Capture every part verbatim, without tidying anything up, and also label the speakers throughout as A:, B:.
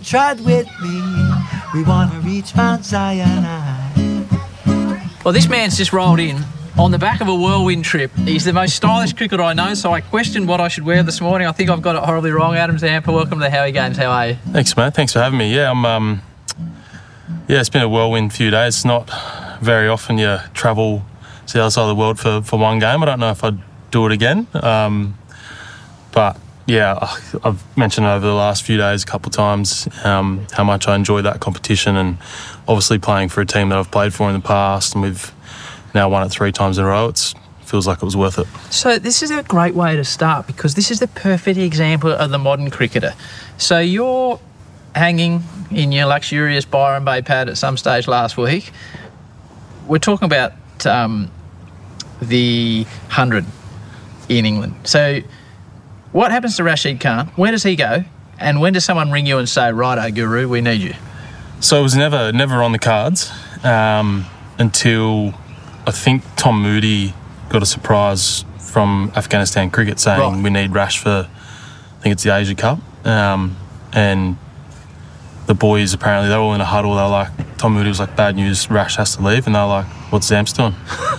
A: trot with me. We want to reach Mount Zion.
B: Well, this man's just rolled in on the back of a whirlwind trip. He's the most stylish cricketer I know, so I questioned what I should wear this morning. I think I've got it horribly wrong. Adam Zampa, welcome to the Howie Games. How are you?
C: Thanks, mate. Thanks for having me. Yeah, I'm. Um, yeah, it's been a whirlwind few days. It's not very often you travel to the other side of the world for, for one game. I don't know if I'd do it again. Um, but yeah, I've mentioned over the last few days a couple of times um, how much I enjoy that competition, and obviously playing for a team that I've played for in the past, and we've now won it three times in a row. It feels like it was worth it.
B: So this is a great way to start, because this is the perfect example of the modern cricketer. So you're hanging in your luxurious Byron Bay pad at some stage last week. We're talking about um, the one hundred in England. So what happens to Rashid Khan? Where does he go? And when does someone ring you and say, righto, Guru, we need you?
C: So it was never never on the cards um, until I think Tom Moody got a surprise from Afghanistan cricket saying
B: Right.
C: we need Rash for, I think it's the Asia Cup. Um, and the boys, apparently, they were all in a huddle. They were like, Tom Moody was like, bad news, Rash has to leave. And they were like, what's Zamps doing?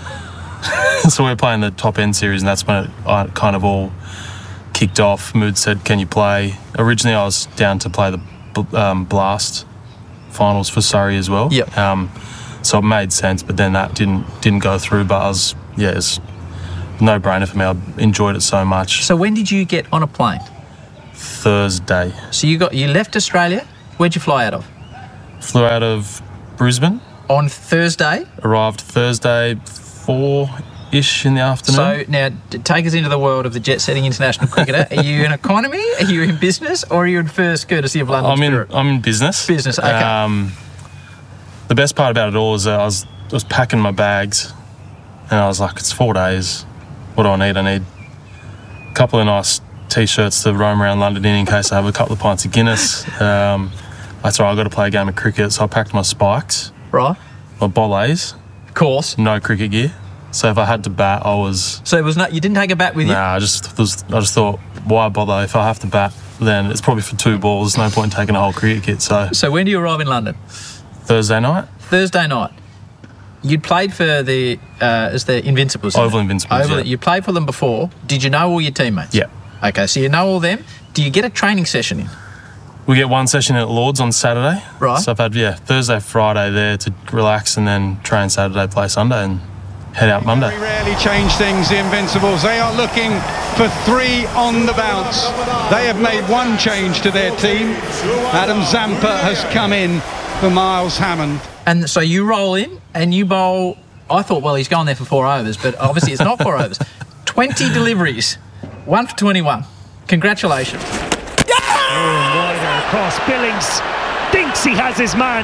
C: So we were playing the top end series, and that's when it uh, kind of all kicked off. Mood said, can you play? Originally, I was down to play the um, Blast finals for Surrey as well.
B: Yep.
C: Um, so it made sense, but then that didn't didn't go through. But I was, yeah, it's no brainer for me. I enjoyed it so much.
B: So when did you get on a plane?
C: Thursday.
B: So you got you left Australia. Where'd you fly out of?
C: Flew out of Brisbane.
B: On Thursday.
C: Arrived Thursday four-ish in the afternoon.
B: So now d- take us into the world of the jet-setting international cricketer. Are you in economy? Are you in business? Or are you in first courtesy of London
C: I'm in.
B: Spirit?
C: I'm in business.
B: Business, okay.
C: Um, the best part about it all is that I was I was packing my bags, and I was like, it's four days. What do I need? I need a couple of nice t-shirts to roam around London in in case I have a couple of pints of Guinness. Um, that's right. I got to play a game of cricket, so I packed my spikes,
B: Right.
C: my bollets,
B: Of course.
C: no cricket gear. So if I had to bat, I was.
B: So it was not. You didn't take a bat with you.
C: Nah, I just was, I just thought, why bother? If I have to bat, then it's probably for two balls. There's no point in taking a whole cricket kit. So
B: So when do you arrive in London?
C: Thursday night,
B: Thursday night. You'd played for the uh, as the Invincibles. isn't
C: Oval
B: it?
C: Invincibles,
B: Oval.
C: yeah.
B: You played for them before. Did you know all your teammates?
C: Yeah.
B: Okay, so you know all them. Do you get a training session in?
C: we get one session at Lords on Saturday.
B: Right.
C: So I've had, yeah, Thursday, Friday there to relax, and then train Saturday, play Sunday, and head out Monday.
D: Very rarely change things, the Invincibles. They are looking for three on the bounce. They have made one change to their team. Adam Zampa has come in for Miles Hammond.
B: And so you roll in and you bowl. I thought, well, he's gone there for four overs, but obviously it's not four overs. twenty deliveries, one for twenty-one. Congratulations.
E: Oh, wider across. Billings thinks he has his man.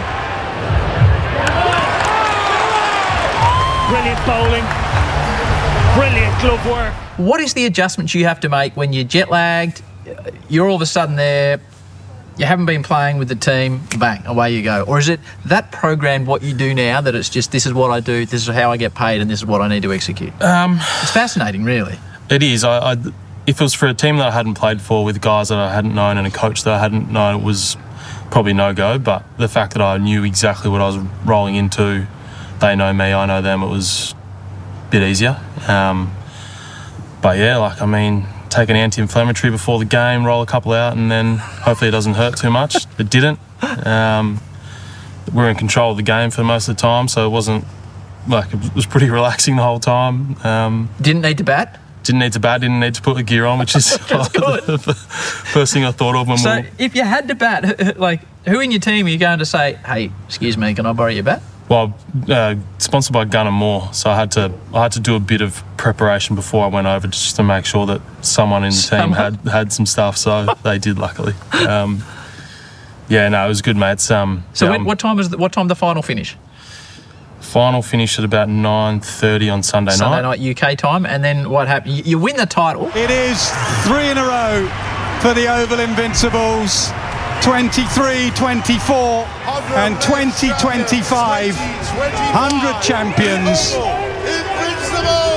E: Brilliant bowling. Brilliant glove work.
B: What is the adjustments you have to make when you're jet lagged? You're all of a sudden there. You haven't been playing with the team, bang, away you go. Or is it that programmed what you do now, that it's just, this is what I do, this is how I get paid, and this is what I need to execute?
C: Um,
B: It's fascinating, really.
C: It is. I, I, if it was for a team that I hadn't played for, with guys that I hadn't known and a coach that I hadn't known, it was probably no-go. But the fact that I knew exactly what I was rolling into, they know me, I know them, it was a bit easier. Um, but yeah, like, I mean, take an anti-inflammatory before the game, roll a couple out, and then hopefully it doesn't hurt too much. It didn't. Um, we were in control of the game for most of the time, so it wasn't, like, it was pretty relaxing the whole time. Um,
B: Didn't need to bat?
C: Didn't need to bat, didn't need to put the gear on, which is
B: good.
C: the first thing I thought of when
B: So
C: we
B: if you had to bat, like, who in your team are you going to say, hey, excuse me, can I borrow your bat?
C: Well, uh, sponsored by Gunner Moore, so I had to I had to do a bit of preparation before I went over, just to make sure that someone in the team
B: Someone?
C: had, had some stuff. So they did, luckily. Um, yeah, no, it was good, mates. Um,
B: So
C: yeah,
B: when, what time was the, what time the final finish?
C: final finish at about nine thirty on Sunday,
B: Sunday
C: night.
B: night U K time, and then what happened? You, you win the title.
D: It is three in a row for the Oval Invincibles. twenty-three twenty-four and twenty twenty-five. one hundred champions.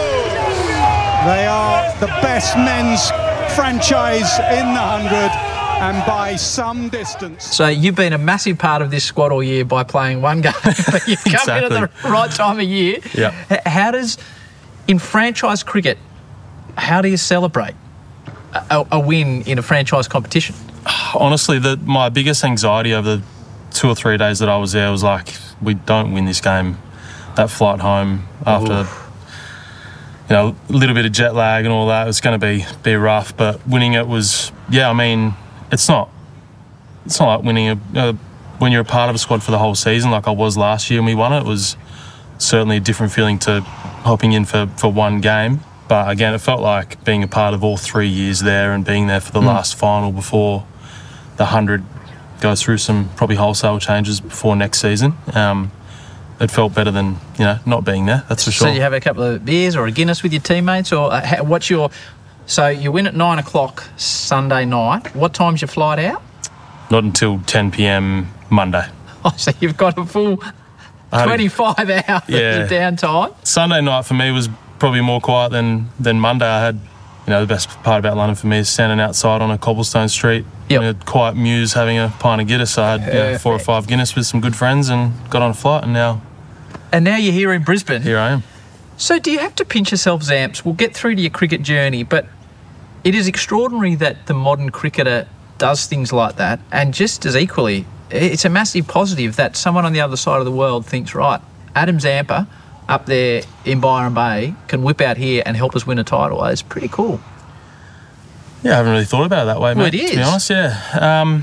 D: They are the best men's franchise in the one hundred. and by some distance.
B: So you've been a massive part of this squad all year by playing one game, but you've come
C: Exactly.
B: in at the right time of year.
C: Yeah.
B: H- How does, in franchise cricket, how do you celebrate a, a win in a franchise competition?
C: Honestly, the, my biggest anxiety over the two or three days that I was there was like, we don't win this game. That flight home after,
B: Oof.
C: you know, a little bit of jet lag and all that, it was going to be be rough. But winning it was, yeah, I mean, it's not, it's not like winning a, uh, when you're a part of a squad for the whole season like I was last year and we won it. It was certainly a different feeling to hopping in for, for one game. But again, it felt like being a part of all three years there and being there for the mm. last final before the hundred goes through some probably wholesale changes before next season. Um, it felt better than, you know, not being there, that's for sure.
B: So you have a couple of beers or a Guinness with your teammates, or uh, how, what's your... So you win at nine o'clock Sunday night. What time's your flight out?
C: Not until ten p.m. Monday.
B: Oh, so you've got a full twenty-five hours
C: yeah.
B: of downtime.
C: Sunday night for me was probably more quiet than, than Monday. I had, you know, the best part about London for me is standing outside on a cobblestone street
B: yep.
C: in a quiet mews having a pint of Guinness. So I had you know, four or five Guinness with some good friends and got on a flight, and now...
B: And now you're here in Brisbane.
C: Here I am.
B: So do you have to pinch yourself, Zamps? We'll get through to your cricket journey, but it is extraordinary that the modern cricketer does things like that, and just as equally, it's a massive positive that someone on the other side of the world thinks, right, Adam Zampa up there in Byron Bay can whip out here and help us win a title. It's pretty cool.
C: Yeah, I haven't really thought about it that way, mate,
B: well, it is.
C: to be honest, yeah. Um,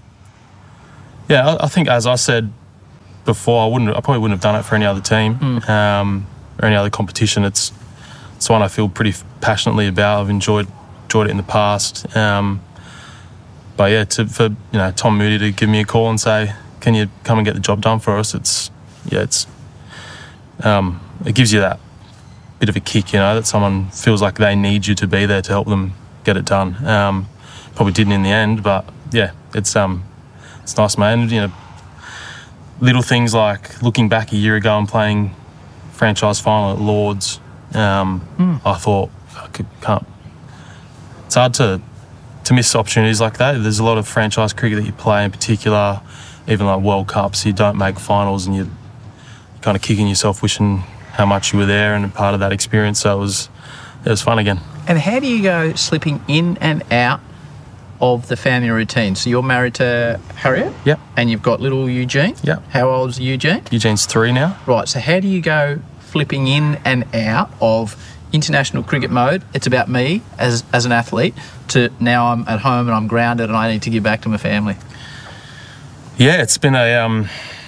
C: yeah, I, I think, as I said before, I wouldn't. I probably wouldn't have done it for any other team mm. um, or any other competition. It's it's one I feel pretty passionately about. I've enjoyed enjoyed it in the past. Um, but yeah, to, for you know Tom Moody to give me a call and say, "Can you come and get the job done for us?" It's yeah, it's um, it gives you that bit of a kick, you know, that someone feels like they need you to be there to help them get it done. Um, probably didn't in the end, but yeah, it's um, it's nice, man. You know, little things like looking back a year ago and playing franchise final at Lords. Um, mm. I thought I could, can't. It's hard to to miss opportunities like that. There's a lot of franchise cricket that you play, in particular, even like World Cups. You don't make finals, and you're kind of kicking yourself, wishing how much you were there and a part of that experience. So it was it was fun again.
B: And how do you go slipping in and out of the family routine? So you're married to Harriet?
C: Yep.
B: And you've got little Eugene?
C: Yep.
B: How old's Eugene?
C: Eugene's three now.
B: Right, so how do you go flipping in and out of international cricket mode, it's about me as as an athlete, to now I'm at home and I'm grounded and I need to give back to my family?
C: Yeah, it's been a, um,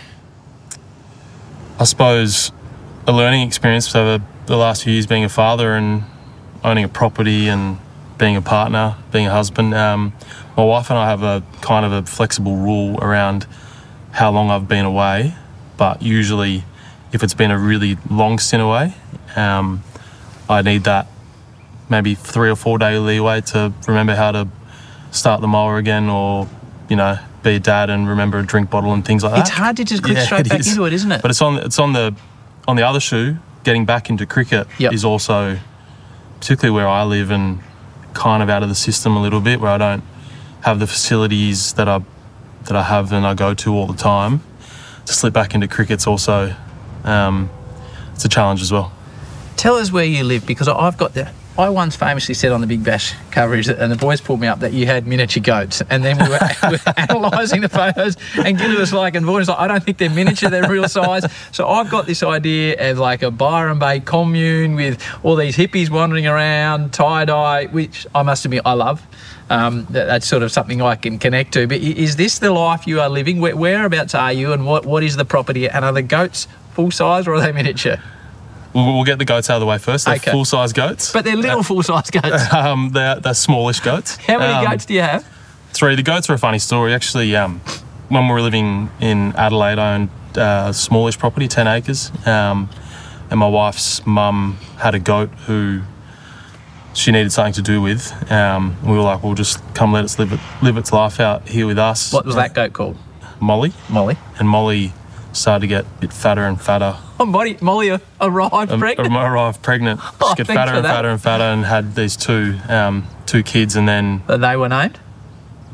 C: I suppose, a learning experience over the last few years being a father and owning a property and being a partner, being a husband. Um, my wife and I have a kind of a flexible rule around how long I've been away, but usually if it's been a really long stint away, um, I need that maybe three or four day leeway to remember how to start the mower again, or, you know, be a dad and remember a drink bottle and things like that.
B: It's hard to just click
C: yeah,
B: straight back
C: is.
B: into it, isn't it?
C: But it's on it's on the on the other shoe. Getting back into cricket
B: yep.
C: is also, particularly where I live and kind of out of the system a little bit, where I don't have the facilities that I that I have and I go to all the time. To slip back into cricket's also um, it's a challenge as well.
B: Tell us where you live, because I've got the. I once famously said on the Big Bash coverage, and the boys pulled me up, that you had miniature goats, and then we were, we were analysing the photos, and Gilly was like, and Vaughan was like, I don't think they're miniature, they're real size. So I've got this idea of like a Byron Bay commune with all these hippies wandering around, tie-dye, which I must admit I love. Um, that, that's sort of something I can connect to. But is this the life you are living? Where, whereabouts are you, and what, what is the property? And are the goats full size or are they miniature?
C: We'll, we'll get the goats out of the way first. They're
B: okay.
C: full-size goats.
B: But they're little uh, full-size goats.
C: Um, they're, they're smallish goats.
B: How many
C: um,
B: goats do you have?
C: Three. The goats are a funny story. Actually, um, when we were living in Adelaide, I owned uh, a smallish property, ten acres. Um, and my wife's mum had a goat who she needed something to do with. Um, we were like, well, just come let it live, it, live its life out here with us.
B: What was that goat called?
C: Molly.
B: Molly.
C: And Molly started to get a bit fatter and fatter.
B: Oh, Molly, Molly arrived
C: um,
B: pregnant?
C: Arrived pregnant.
B: Oh,
C: She got fatter and
B: that.
C: fatter and fatter and had these two um, two kids, and then...
B: And they were named?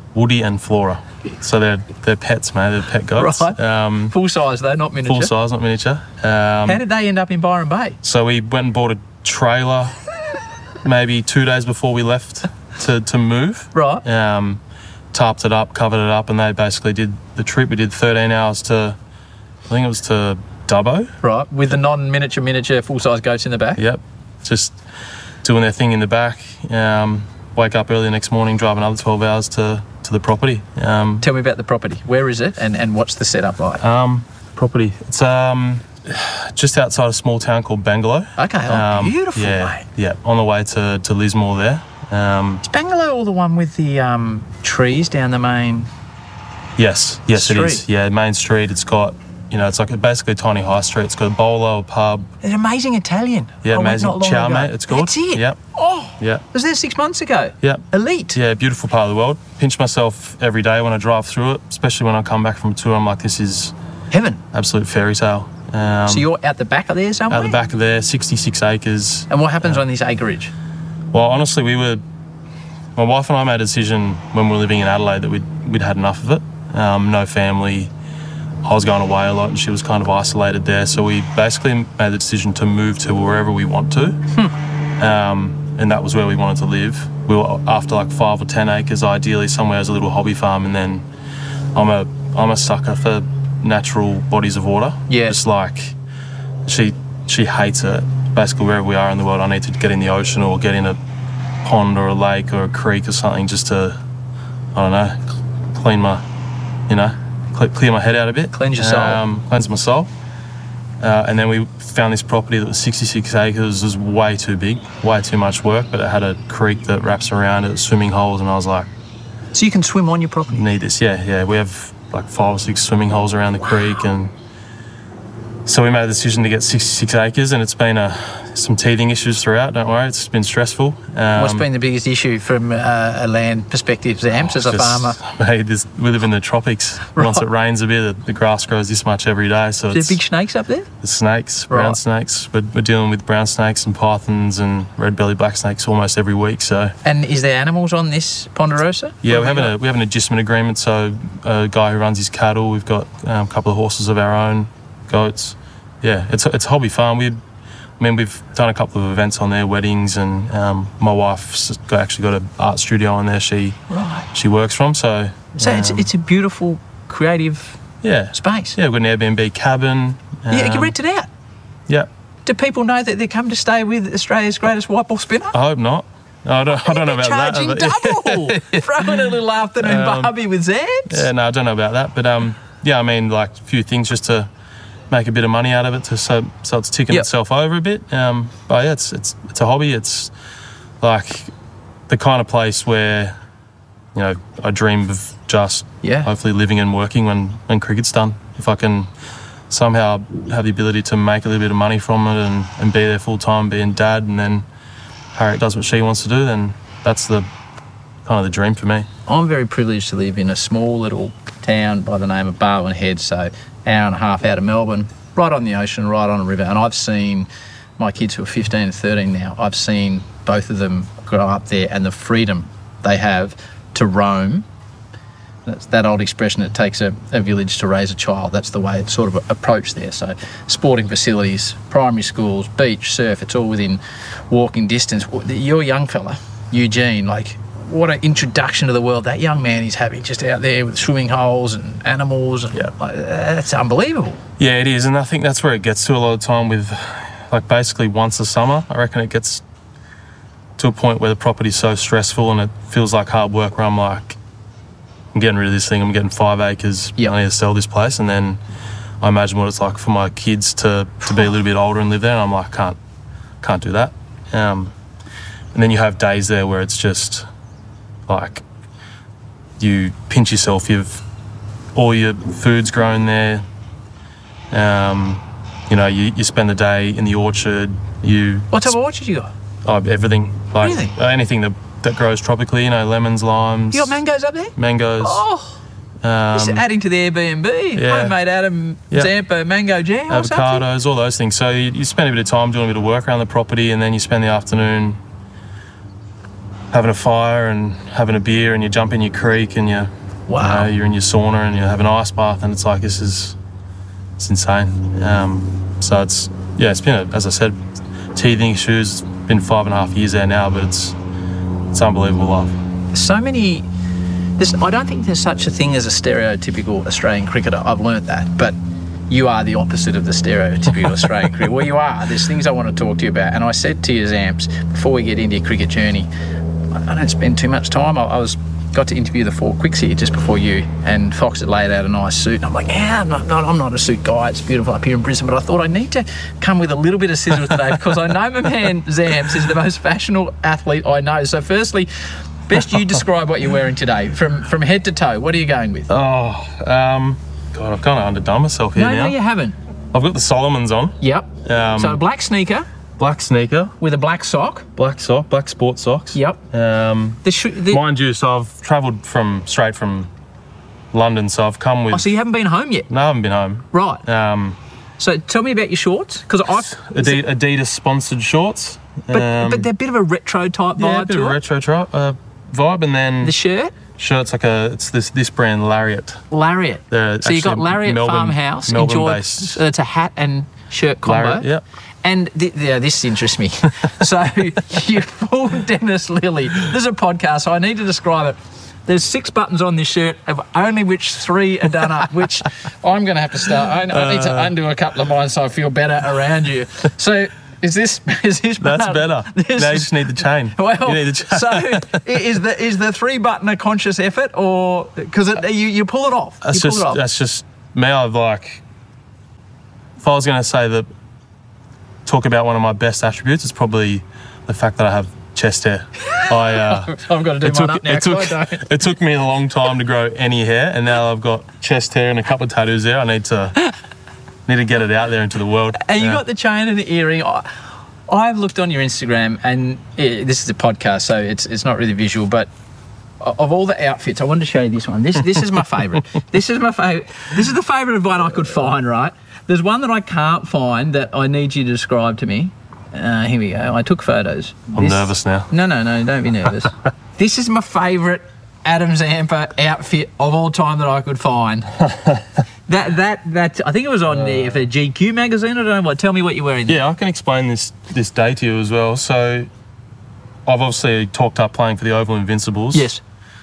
C: Woody and Flora. So they're they're pets, mate. They're pet goats.
B: Right.
C: Um,
B: Full size though, not miniature.
C: full size, not miniature. Um,
B: How did they end up in Byron Bay?
C: So we went and bought a trailer maybe two days before we left to, to move.
B: Right.
C: Um, tarped it up, covered it up, and they basically did the trip. We did thirteen hours to, I think it was to Dubbo.
B: Right. With the non-miniature, miniature, full-size goats in the back?
C: Yep. Just doing their thing in the back. Um, wake up early the next morning, drive another twelve hours to, to the property. Um,
B: Tell me about the property. Where is it and, and what's the setup like?
C: um, property. It's um, just outside a small town called Bangalow.
B: Okay, oh,
C: Um,
B: beautiful,
C: yeah,
B: mate.
C: Yeah, on the way to, to Lismore there. Um,
B: Is Bangalow all the one with the um, trees down the main?
C: yes, yes
B: Street.
C: it is. Yeah, main street. It's got, you know, it's like a, basically a tiny high street. It's got a bowler, a pub.
B: An amazing Italian.
C: Yeah,
B: I went
C: amazing.
B: not long
C: Chow,
B: ago.
C: mate, it's called.
B: That's it.
C: Yep.
B: Oh,
C: Yeah.
B: I was there six months ago.
C: Yep.
B: Elite.
C: Yeah, beautiful part of the world. Pinch myself every day when I drive through it, especially when I come back from a tour. I'm like, this is
B: Heaven.
C: absolute fairy tale. Um,
B: So you're out the back of there somewhere?
C: out the back of there, sixty-six acres.
B: And what happens on this acreage?
C: Well, honestly, we were. My wife and I made a decision when we were living in Adelaide that we'd we'd had enough of it. Um, no family. I was going away a lot, and she was kind of isolated there. So we basically made the decision to move to wherever we want to, um, and that was where we wanted to live. We were after like five or ten acres, ideally somewhere as a little hobby farm. And then I'm a I'm a sucker for natural bodies of water.
B: Yeah.
C: Just like she she hates it. Basically, wherever we are in the world, I need to get in the ocean or get in a pond or a lake or a creek or something just to, I don't know, clean my, you know, cle- clear my head out a bit.
B: Cleanse your soul.
C: Um, cleanse my soul. Uh, and then we found this property that was sixty-six acres. It was way too big, way too much work, but it had a creek that wraps around it, swimming holes, and I was like,
B: So you can swim on your property?
C: need this. Yeah, yeah. We have like five or six swimming holes around the creek, and so we made a decision to get sixty-six acres, and it's been a, some teething issues throughout. Don't worry, it's been stressful. Um,
B: What's been the biggest issue from uh, a land perspective, Zams, as a
C: just-
B: farmer?
C: Hey, this, we live in the tropics.
B: Right.
C: Once it rains a bit, the, the grass grows this much every day. So
B: Is
C: it's
B: there big snakes up there?
C: the snakes, brown
B: Right.
C: snakes. We're, we're dealing with brown snakes and pythons and red-bellied black snakes almost every week. So
B: And is there animals on this Ponderosa?
C: yeah,
B: What
C: we have
B: got?
C: a we have an adjustment agreement. So a guy who runs his cattle, we've got um, a couple of horses of our own, goats. Yeah, it's a, it's a hobby farm. We, I mean, we've done a couple of events on there, weddings, and um, my wife's got, actually got an art studio on there. She
B: Right.
C: she works from. So
B: So it's,
C: um,
B: it's a beautiful, creative
C: yeah
B: space.
C: yeah. We've got an Airbnb cabin.
B: Yeah, you can
C: um,
B: rent it out.
C: Yeah,
B: Do people know that they come to stay with Australia's greatest white ball spinner?
C: I hope not. I don't. I don't know about that.
B: Charging
C: but-
B: double. Throwing a little afternoon
C: Um,
B: barbie with Zams.
C: Yeah, no, I don't know about that, but um, yeah, I mean, like a few things just to make a bit of money out of it, to so so it's ticking
B: Yep.
C: itself over a bit. Um, but yeah, it's it's it's a hobby. It's like the kind of place where, you know, I dream of just
B: Yeah.
C: hopefully living and working when when cricket's done. If I can somehow have the ability to make a little bit of money from it and, and be there full time, being dad, and then Harriet does what she wants to do, then that's the kind of the dream for me.
B: I'm very privileged to live in a small little town by the name of Barwon Head, so hour and a half out of Melbourne, right on the ocean, right on a river. And I've seen my kids who are fifteen and thirteen now, I've seen both of them grow up there, and the freedom they have to roam. That's that old expression, it takes a, a village to raise a child. That's the way it's sort of approached there. So sporting facilities, primary schools, beach, surf, it's all within walking distance. Your young fella, Eugene, like, what an introduction to the world that young man is having, just out there with swimming holes and animals. And
C: Yeah.
B: like, that's unbelievable.
C: Yeah, it is, and I think that's where it gets to a lot of time with, like, basically once a summer, I reckon it gets to a point where the property's so stressful and it feels like hard work, where I'm like, I'm getting rid of this thing, I'm getting five acres,
B: Yep.
C: I need to sell this place. And then I imagine what it's like for my kids to, to be a little bit older and live there, and I'm like, can't, can't do that. Um, and then you have days there where it's just like, you pinch yourself, you've, all your food's grown there. Um, you know, you, you spend the day in the orchard. You
B: What type of orchard you got?
C: oh, everything, like
B: Really?
C: uh, anything that that grows tropically. You know, lemons, limes,
B: You got mangoes up there?
C: mangoes.
B: Oh, just
C: um,
B: adding to the Airbnb.
C: yeah.
B: Homemade Adam
C: Yeah.
B: Zampa mango jam or something.
C: avocados, all those things. So you, you spend a bit of time doing a bit of work around the property, and then you spend the afternoon having a fire and having a beer, and you jump in your creek and you,
B: Wow.
C: you know, you're in your sauna and you have an ice bath, and it's like, this is, it's insane. Um, so it's, yeah, it's been, a, as I said, teething issues. It's been five and a half years there now, but it's, it's unbelievable life.
B: So many. There's, I don't think there's such a thing as a stereotypical Australian cricketer. I've learnt that, but you are the opposite of the stereotypical Australian cricketer. Well, you are. There's things I want to talk to you about. And I said to you, Zamps, before we get into your cricket journey, I, I don't spend too much time. I, I was got to interview the four quicks here just before you, and Fox had laid out a nice suit. And I'm like, yeah, I'm not, not, I'm not a suit guy. It's beautiful up here in Brisbane. But I thought I need to come with a little bit of sizzle today because I know my man Zamps is the most fashionable athlete I know. So firstly, best you describe what you're wearing today, from from head to toe. What are you going with?
C: Oh, um, God, I've kind of underdone myself here
B: no,
C: now.
B: no, you haven't.
C: I've got the Solomons on.
B: Yep.
C: Um,
B: So a black sneaker
C: Black sneaker,
B: with a black sock.
C: black sock, black sports socks.
B: Yep.
C: Um,
B: The sh- the,
C: mind you, so I've travelled from straight from London, so I've come with.
B: oh, so you haven't been home yet?
C: No, I haven't been home.
B: Right.
C: Um,
B: So tell me about your shorts, because I.
C: Adidas, Adidas sponsored shorts.
B: But,
C: um,
B: but they're a bit of a retro type vibe
C: yeah, a bit
B: to
C: of a
B: it.
C: retro tri- uh, vibe, and then
B: The shirt,
C: shirts like a it's this this brand Lariat.
B: Lariat.
C: They're
B: So you got
C: actually
B: Lariat
C: Melbourne-
B: Farmhouse.
C: Melbourne
B: enjoy,
C: based.
B: uh, it's a hat and shirt combo.
C: Lariat, yep.
B: And th- yeah, this interests me. So you full Dennis Lilly. This is a podcast, so I need to describe it. There's six buttons on this shirt, of only which three are done up, which I'm going to have to start. I, I need to undo a couple of mine so I feel better around you. So is this is this
C: That's
B: part-
C: better.
B: This,
C: Now you just need the chain.
B: well,
C: you need the chain.
B: so i- is the is the three button a conscious effort, or because you you pull it off?
C: That's
B: you pull
C: just
B: it off.
C: that's just me. I've like, if I was going to say that, talk about one of my best attributes, it's probably the fact that I have chest hair. I uh,
B: I've got to do
C: it
B: mine
C: took
B: up now.
C: it took
B: 'cause I don't.
C: it took me a long time to grow any hair, and now I've got chest hair and a couple of tattoos there. I need to need to get it out there into the world.
B: And you
C: Yeah.
B: got the chain and the earring. I, I've looked on your Instagram, and eh, this is a podcast, so it's it's not really visual, but of all the outfits, I wanted to show you this one. This this is my favourite. This is my favourite. This is the favourite of one I could find, right? There's one that I can't find that I need you to describe to me. Uh, here we go. I took photos.
C: I'm
B: This-
C: nervous now.
B: No, no, no, don't be nervous. This is my favourite Adam Zampa outfit of all time that I could find. that that that I think it was on the for G Q magazine. I don't know what. Tell me what you're wearing. There.
C: Yeah, I can explain this this day to you as well. So, I've obviously talked up playing for the Oval Invincibles.
B: Yes.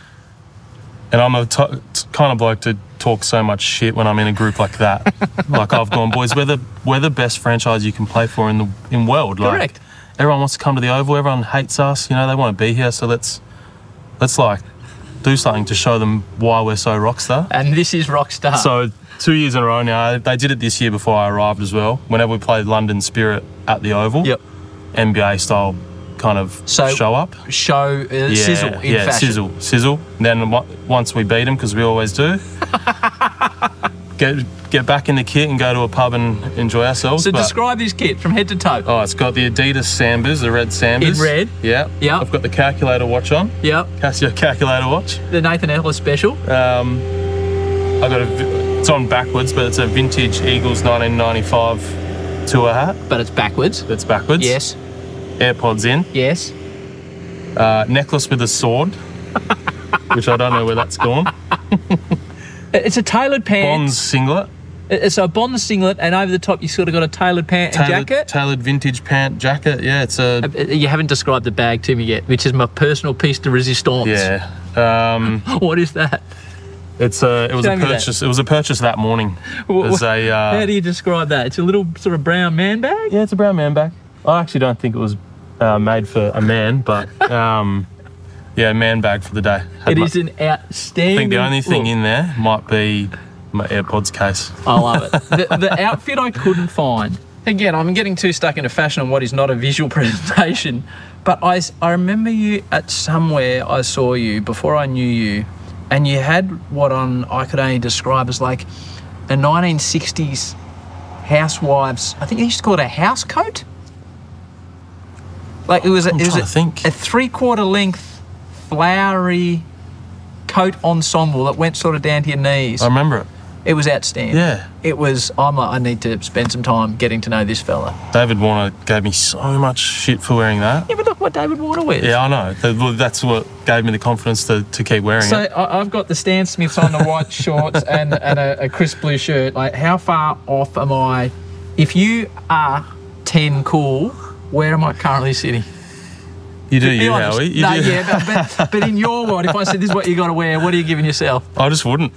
C: And I'm a t- t- kind of bloke to talk so much shit when I'm in a group like that. Like I've gone, boys, we're the we're the best franchise you can play for in the in world. Like,
B: Correct.
C: everyone wants to come to the Oval. Everyone hates us. You know, they want to be here. So let's let's like do something to show them why we're so rockstar.
B: And this is Rockstar.
C: So two years in a row now. They did it this year before I arrived as well. Whenever we played London Spirit at the Oval,
B: Yep.
C: N B A style kind of
B: So-
C: show up.
B: show uh,
C: Yeah,
B: sizzle in
C: yeah,
B: fashion.
C: sizzle, sizzle. Then wa- once we beat them, because we always do, get get back in the kit and go to a pub and enjoy ourselves.
B: So
C: But-
B: describe this kit from head to toe.
C: oh, it's got the Adidas Sambas, the red Sambas.
B: In red?
C: Yeah.
B: Yeah.
C: I've got the calculator watch on,
B: Yep.
C: Casio calculator watch.
B: The Nathan Ellis special.
C: Um, I got a. vi- It's on backwards, but it's a vintage Eagles nineteen ninety-five tour hat.
B: But it's backwards.
C: That's backwards.
B: Yes.
C: AirPods in.
B: Yes.
C: Uh, necklace with a sword, which I don't know where that's gone.
B: It's a tailored pant.
C: Bonds singlet.
B: It's a Bond singlet, and over the top you sort of got a tailored pant and
C: Tailored,
B: jacket.
C: tailored vintage pant jacket. Yeah, it's a
B: Uh, You haven't described the bag to me yet, which is my personal piece de resistance.
C: yeah. Um,
B: What is that?
C: it's a it was
B: Show
C: a
B: me that.
C: purchase. It was a purchase that morning.
B: Wh-
C: As a uh,
B: How do you describe that? It's a little sort of brown man bag.
C: yeah, it's a brown man bag. I actually don't think it was uh, made for a man, but um, yeah, man bag for the day. Had
B: It
C: my-
B: is an outstanding.
C: I think the only thing
B: look.
C: in there might be my AirPods case.
B: I love it. The, the outfit I couldn't find. Again, I'm getting too stuck into fashion on what is not a visual presentation. But I, s- I remember you at somewhere I saw you before I knew you, and you had what on I could only describe as like a nineteen sixties housewives. I think they used to call it a house coat. Like it was a,
C: I'm
B: it was
C: trying
B: a,
C: to think.
B: a three quarter length flowery coat ensemble that went sort of down to your knees.
C: I remember it.
B: It was outstanding.
C: Yeah.
B: It was, I'm like, I need to spend some time getting to know this fella.
C: David Warner gave me so much shit for wearing that.
B: Yeah, but look what David Warner wears.
C: Yeah, I know. That- That's what gave me the confidence to, to keep wearing
B: So
C: it.
B: I, I've got the Stan Smiths on, the white shorts and, and a, a crisp blue shirt. Like, how far off am I? If you are ten cool, where am I currently sitting?
C: You do
B: Be
C: you,
B: honest.
C: Howie. You
B: no,
C: do.
B: yeah, but, but, but in your world, if I said this is what you got to wear, what are you giving yourself?
C: I just wouldn't.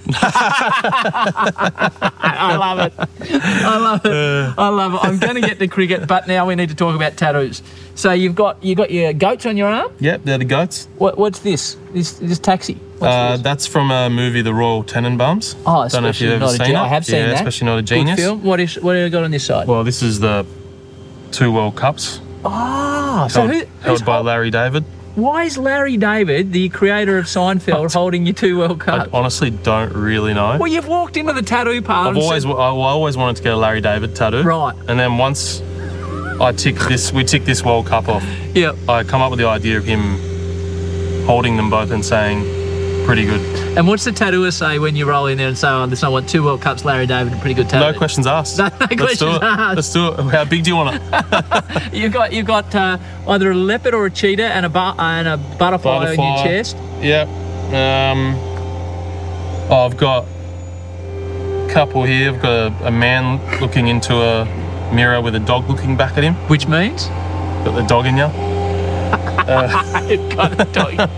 B: I love it. I love it.
C: Uh.
B: I love it. I'm going to get to cricket, but now we need to talk about tattoos. So you've got you got your goats on your arm.
C: Yep, they're the goats.
B: What, what's this? This this taxi. What's
C: Uh,
B: this?
C: that's from a movie, The Royal Tenenbaums.
B: Oh,
C: Don't know if
B: especially
C: you've ever
B: not a
C: seen
B: Gen-
C: it.
B: I have seen
C: yeah,
B: that.
C: Especially Not a
B: Good
C: Genius.
B: film. What is what have you got on this side?
C: Well, this is the two World Cups
B: Ah, so
C: held,
B: who,
C: held
B: who's
C: by
B: hol-
C: Larry David.
B: why is Larry David, the creator of Seinfeld, holding you two World
C: I
B: Cups?
C: honestly don't really know.
B: Well, you've walked into the tattoo parlor.
C: I've
B: and
C: always,
B: said,
C: I I always wanted to get a Larry David tattoo.
B: Right.
C: And then once I tick this, we tick this World Cup off.
B: yeah.
C: I come up with the idea of him holding them both and saying, "Pretty good."
B: And what's the tattooer say when you roll in there and say, "Oh, listen, I want two World Cups, Larry David, a pretty good tattoo"?
C: No questions asked.
B: No, no
C: Let's
B: questions
C: do it.
B: asked.
C: Let's do it. How big do you want it?
B: You've got you've got uh, either a leopard or a cheetah and a bu- and a butterfly, on your
C: Butterfly.
B: chest.
C: Yep. Um, oh, I've got a couple here. I've got a, a man looking into a mirror with a dog looking back at him.
B: Which means
C: Got the dog in you.
B: I've got a dog.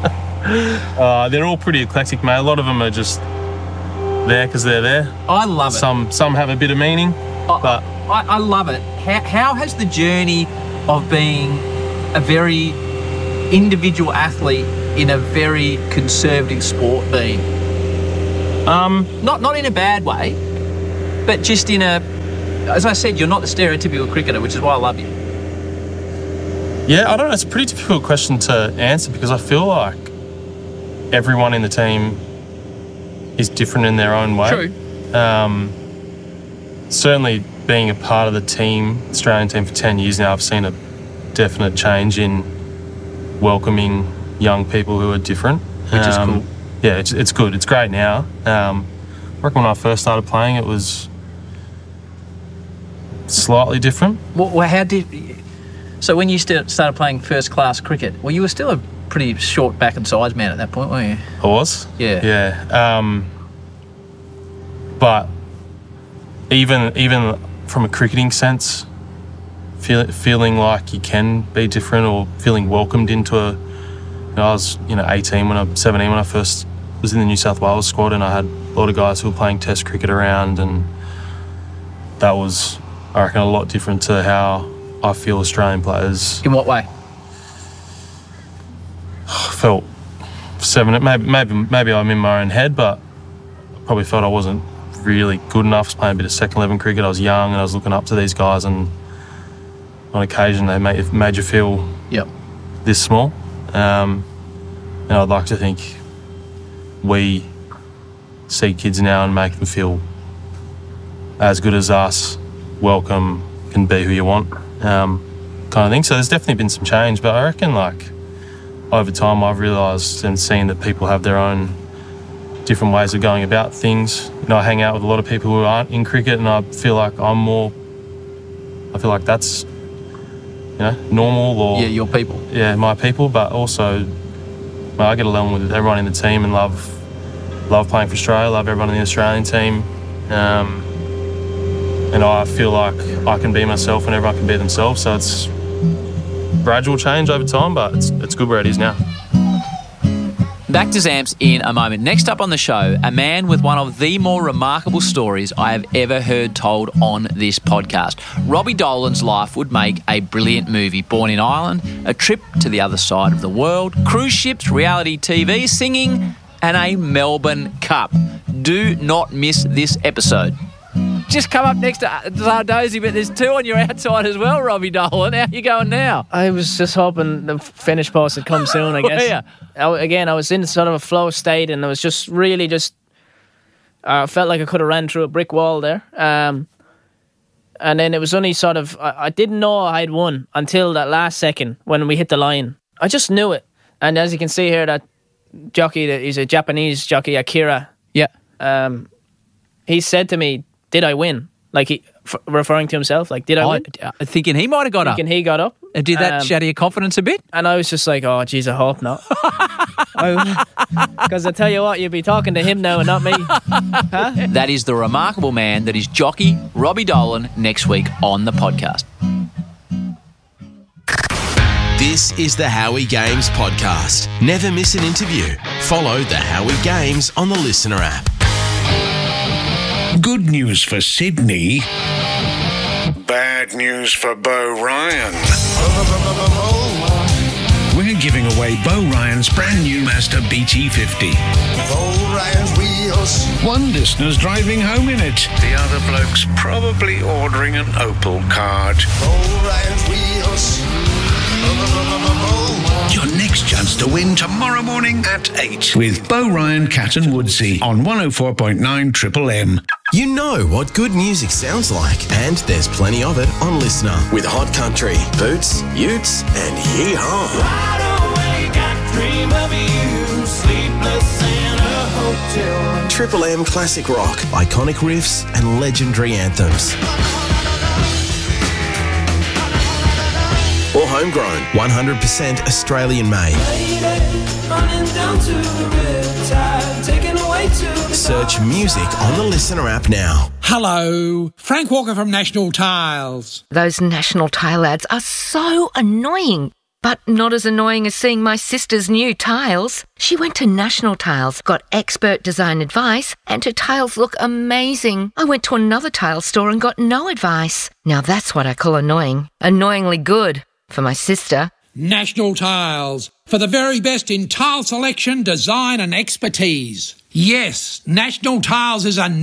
C: Uh, they're all pretty eclectic, mate. A lot of them are just there because they're there.
B: I love it.
C: Some some have a bit of meaning, but
B: I, I love it. How, how has the journey of being a very individual athlete in a very conservative sport been?
C: um,
B: Not not in a bad way, but just in a, as I said, you're not the stereotypical cricketer, which is why I love you.
C: yeah, I don't know. It's a pretty difficult question to answer because I feel like everyone in the team is different in their own way.
B: True.
C: Um, certainly, being a part of the team, Australian team for ten years now, I've seen a definite change in welcoming young people who are different.
B: Which is cool.
C: Yeah, it's, it's good. It's great now. Um, I reckon when I first started playing, it was slightly different.
B: Well, well, how did? So when you st- started playing first class cricket, well, you were still a pretty short back and sides man at that point, weren't you?
C: I was.
B: Yeah.
C: Yeah. Um, but even even from a cricketing sense, feel, feeling like you can be different or feeling welcomed into a. You know, I was you know eighteen when I seventeen when I first was in the New South Wales squad, and I had a lot of guys who were playing Test cricket around, and that was I reckon a lot different to how I feel Australian players
B: In what way?
C: felt seven. Maybe maybe maybe I'm in my own head, but I probably felt I wasn't really good enough. I was playing a bit of second eleven cricket. I was young and I was looking up to these guys, and on occasion they made, made you feel
B: Yep.
C: this small. Um, and I'd like to think we see kids now and make them feel as good as us, welcome, can be who you want, um, kind of thing. So there's definitely been some change, but I reckon like over time I've realised and seen that people have their own different ways of going about things. You know, I hang out with a lot of people who aren't in cricket, and I feel like I'm more, I feel like that's, you know, normal or
B: Yeah, your people.
C: yeah, my people, but also well, I get along with everyone in the team and love love playing for Australia, love everyone in the Australian team. Um, and I feel like I can be myself and everyone can be themselves. So it's gradual change over time, but it's, it's good where it is now.
F: Back to Zamps in a moment. Next up on the show, a man with one of the more remarkable stories I have ever heard told on this podcast. Robbie Dolan's life would make a brilliant movie. Born in Ireland, a trip to the other side of the world, cruise ships, reality T V, singing, and a Melbourne Cup. Do not miss this episode. Just come up next to Zardozi, but there's two on your outside as well, Robbie Dolan. How you going now?
G: I was just hoping the finish post would come soon, I guess.
F: Yeah.
G: I, again, I was in sort of a flow state, and I was just really just... I uh, felt like I could have ran through a brick wall there. Um, and then it was only sort of... I, I didn't know I had won until that last second when we hit the line. I just knew it. And as you can see here, that jockey, that he's a Japanese jockey, Akira.
F: Yeah.
G: Um, he said to me, "Did I win?" Like he f- referring to himself, like, "Did I
F: I,
G: win?"
F: uh, thinking he might have got
G: Thinking
F: up.
G: he got up.
F: Uh, Did that
G: Um,
F: shatter your confidence a bit?
G: And I was just like, "Oh, geez, I hope not." Because I tell you what, you'd be talking to him now and not me. Huh?
F: That is the remarkable man that is jockey Robbie Dolan next week on the podcast.
H: This is the Howie Games podcast. Never miss an interview. Follow the Howie Games on the Listener app.
I: Good news for Sydney. Bad news for Bo Ryan. We're giving away Bo Ryan's brand new Mazda B T fifty.
J: Bo Ryan's wheels.
I: One listener's driving home in it. The other bloke's probably ordering an Opel card.
J: Bo Ryan's wheels.
I: Your next chance to win tomorrow morning at eight with Bo Ryan, Cat and Woodsy on one oh four point nine Triple M.
H: You know what good music sounds like, and there's plenty of it on Listener with Hot Country, Boots, Utes, and Yee-Haw. Triple M classic rock, iconic riffs, and legendary anthems. Or homegrown, one hundred percent Australian made. Search music on the Listener app now.
K: Hello, Frank Walker from National Tiles.
L: Those National Tile ads are so annoying, but not as annoying as seeing my sister's new tiles. She went to National Tiles, got expert design advice, and her tiles look amazing. I went to another tile store and got no advice. Now that's what I call annoying. Annoyingly good. For my sister.
K: National Tiles, for the very best in tile selection, design and expertise. Yes, National Tiles is a